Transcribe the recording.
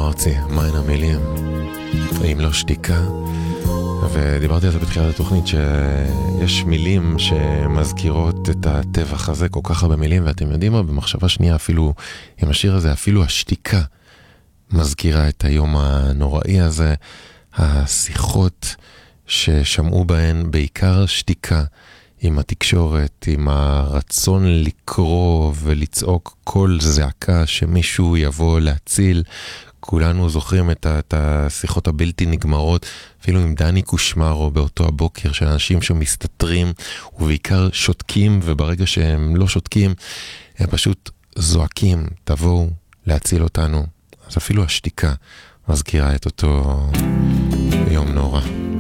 ארצי, מהן המילים? אם לא שתיקה. ודיברתי על זה בתחילת התוכנית, שיש מילים שמזכירות את הטבח הזה, כל כך הרבה מילים, ואתם יודעים מה? במחשבה שנייה, אפילו עם השיר הזה, אפילו השתיקה מזכירה את היום הנוראי הזה. השיחות ששמעו בהן, בעיקר שתיקה, עם התקשורת, עם הרצון לקרוא ולצעוק כל זעקה שמישהו יבוא להציל. כולנו זוכרים את השיחות הבלתי נגמרות, אפילו עם דני קושמרו באותו הבוקר, של אנשים שמסתתרים ובעיקר שותקים, וברגע שהם לא שותקים, הם פשוט זועקים, תבואו להציל אותנו. אז אפילו השתיקה מזכירה את אותו יום נורא.